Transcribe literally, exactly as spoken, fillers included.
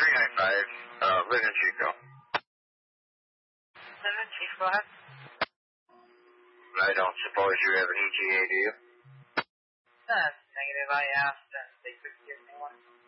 ninety-five, uh, live in Chico. Live in Chico, go ahead. I don't suppose you have an E T A, do you? That's negative. I asked and they couldn't give me one.